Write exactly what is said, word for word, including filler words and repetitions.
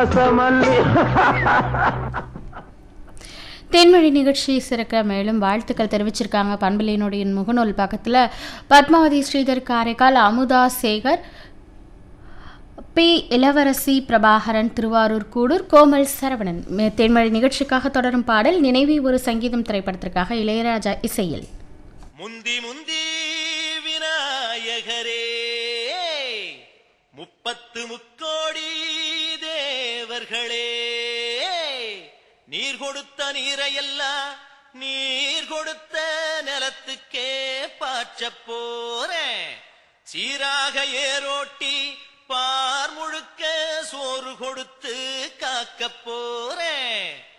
வாசமல்லி. தென்மொழி நிகழ்ச்சி சிறக்க மேலும் வாழ்த்துக்கள் தெரிவிச்சிருக்காங்க. பண்பலினுடைய முகநூல் பக்கத்தில் பத்மாவதி ஸ்ரீதர், காரைக்கால் அமுதா சேகர், பி இளவரசி பிரபாகரன், திருவாரூர் கூடூர், கோமல் சரவணன். தென்மொழி நிகழ்ச்சிக்காக தொடரும் பாடல் நினைவே ஒரு சங்கீதம் திரைப்படத்திற்காக இளையராஜா இசையில். முந்தி முந்தி விநாயகரே முப்பத்து முக்கோடி தேவர்களே, நீர் கொடுத்த நீரையெல்லாம் நீர் கொடுத்த நிலத்துக்கே பாய்ச்ச போறேன். சீராக ஏரோட்டி பார் முழுக்க சோறு கொடுத்து காக்க போறேன்.